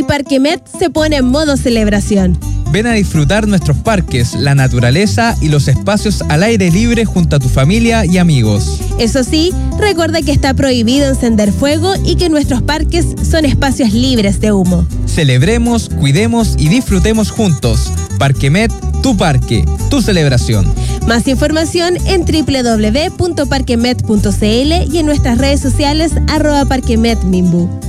Parquemet se pone en modo celebración. Ven a disfrutar nuestros parques, la naturaleza y los espacios al aire libre junto a tu familia y amigos. Eso sí, recuerda que está prohibido encender fuego y que nuestros parques son espacios libres de humo. Celebremos, cuidemos y disfrutemos juntos. Parquemet, tu parque, tu celebración. Más información en www.parquemet.cl y en nuestras redes sociales @parquemetminbu.